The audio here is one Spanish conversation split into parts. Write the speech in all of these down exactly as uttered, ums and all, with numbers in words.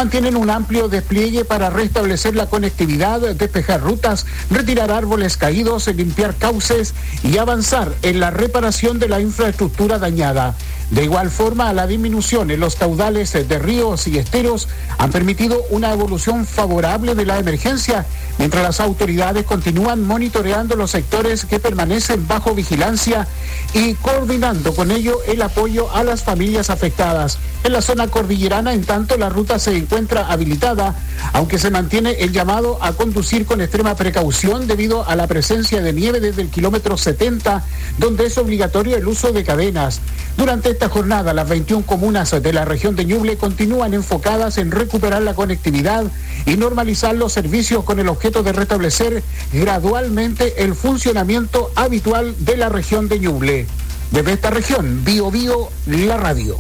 mantienen un amplio despliegue para restablecer la conectividad, despejar rutas, retirar árboles caídos, limpiar cauces y avanzar en la reparación de la infraestructura dañada. De igual forma, la disminución en los caudales de ríos y esteros han permitido una evolución favorable de la emergencia, mientras las autoridades continúan monitoreando los sectores que permanecen bajo vigilancia y coordinando con ello el apoyo a las familias afectadas. En la zona cordillerana, en tanto, la ruta se encuentra habilitada, aunque se mantiene el llamado a conducir con extrema precaución debido a la presencia de nieve desde el kilómetro setenta, donde es obligatorio el uso de cadenas. Durante esta jornada, las veintiuna comunas de la región de Ñuble continúan enfocadas en recuperar la conectividad y normalizar los servicios con el objeto de restablecer gradualmente el funcionamiento habitual de la región de Ñuble. Desde esta región, Bio Bio, la radio.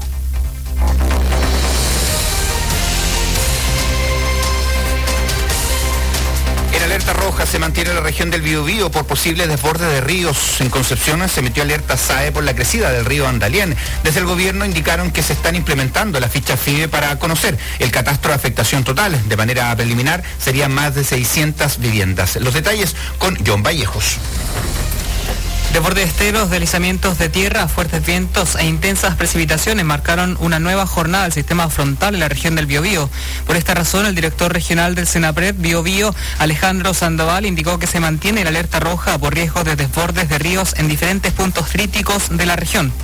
Alerta roja se mantiene en la región del Biobío por posibles desbordes de ríos. En Concepción se emitió alerta S A E por la crecida del río Andalién. Desde el gobierno indicaron que se están implementando las fichas FIDE para conocer el catastro de afectación total. De manera preliminar serían más de seiscientas viviendas. Los detalles con John Vallejos. Desbordes de esteros, deslizamientos de tierra, fuertes vientos e intensas precipitaciones marcaron una nueva jornada del sistema frontal en la región del Biobío. Por esta razón, el director regional del Senapred Biobío, Alejandro Sandoval, indicó que se mantiene la alerta roja por riesgo de desbordes de ríos en diferentes puntos críticos de la región.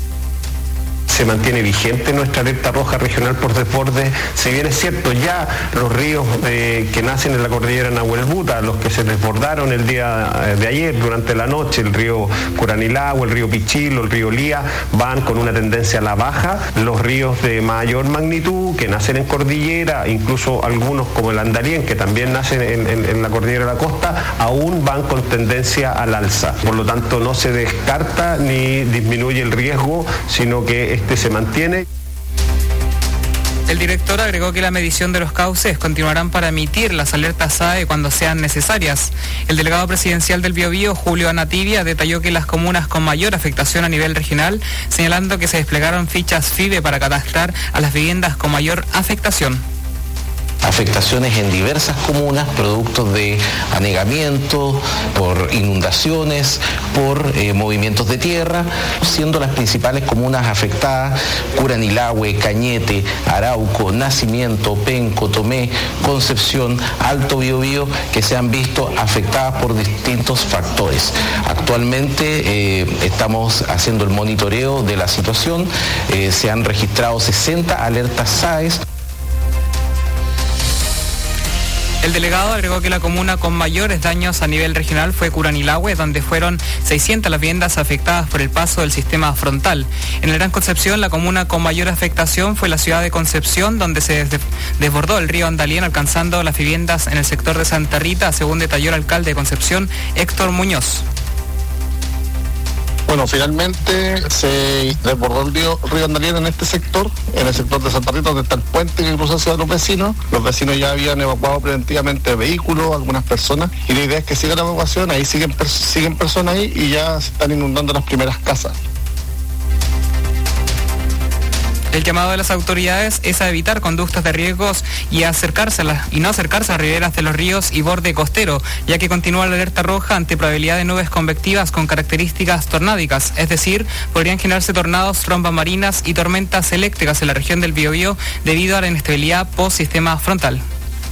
Se mantiene vigente nuestra alerta roja regional por desbordes. Si bien es cierto, ya los ríos eh, que nacen en la cordillera Nahuelbuta, los que se desbordaron el día de ayer durante la noche, el río Curanilagua, el río Pichilo, el río Lía, van con una tendencia a la baja. Los ríos de mayor magnitud que nacen en cordillera, incluso algunos como el Andalién, que también nacen en, en, en la cordillera de la costa, aún van con tendencia al alza. Por lo tanto, no se descarta ni disminuye el riesgo, sino que este se mantiene. El director agregó que la medición de los cauces continuarán para emitir las alertas S A E cuando sean necesarias. El delegado presidencial del Biobío, Julio Anatibia, detalló que las comunas con mayor afectación a nivel regional, señalando que se desplegaron fichas FIDE para catastrar a las viviendas con mayor afectación. Afectaciones en diversas comunas, productos de anegamiento, por inundaciones, por eh, movimientos de tierra, siendo las principales comunas afectadas Curanilahue, Cañete, Arauco, Nacimiento, Penco, Tomé, Concepción, Alto Biobío, que se han visto afectadas por distintos factores. Actualmente eh, estamos haciendo el monitoreo de la situación, eh, se han registrado sesenta alertas S A E S. El delegado agregó que la comuna con mayores daños a nivel regional fue Curanilahue, donde fueron seiscientas las viviendas afectadas por el paso del sistema frontal. En el Gran Concepción, la comuna con mayor afectación fue la ciudad de Concepción, donde se desbordó el río Andalién, alcanzando las viviendas en el sector de Santa Rita, según detalló el alcalde de Concepción, Héctor Muñoz. Bueno, finalmente se desbordó el río, río Andalién en este sector, en el sector de Santa Rita, donde está el puente que cruza hacia los vecinos. Los vecinos ya habían evacuado preventivamente vehículos, algunas personas, y la idea es que siga la evacuación, ahí siguen, siguen personas ahí y ya se están inundando las primeras casas. El llamado de las autoridades es a evitar conductas de riesgos y, acercarse a las, y no acercarse a riberas de los ríos y borde costero, ya que continúa la alerta roja ante probabilidad de nubes convectivas con características tornádicas, es decir, podrían generarse tornados, trombas marinas y tormentas eléctricas en la región del Biobío debido a la inestabilidad post-sistema frontal.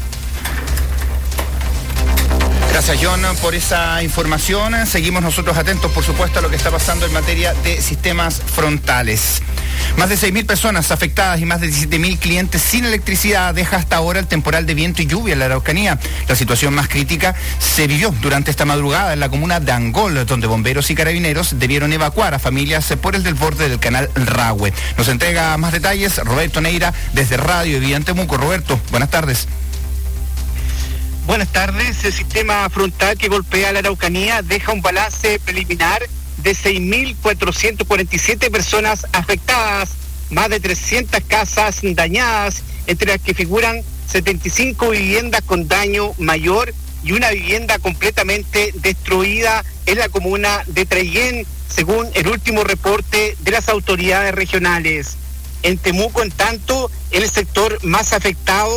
Gracias, John, por esa información. Seguimos nosotros atentos, por supuesto, a lo que está pasando en materia de sistemas frontales. Más de seis mil personas afectadas y más de diecisiete mil clientes sin electricidad deja hasta ahora el temporal de viento y lluvia en la Araucanía. La situación más crítica se vivió durante esta madrugada en la comuna de Angol, donde bomberos y carabineros debieron evacuar a familias por el desborde del canal Rahue. Nos entrega más detalles Roberto Neira desde Radio y Vía en Temuco. Roberto, buenas tardes. Buenas tardes. El sistema frontal que golpea la Araucanía deja un balance preliminar de seis mil cuatrocientas cuarenta y siete personas afectadas, más de trescientas casas dañadas, entre las que figuran setenta y cinco viviendas con daño mayor y una vivienda completamente destruida en la comuna de Trellén, según el último reporte de las autoridades regionales. En Temuco, en tanto, el sector más afectado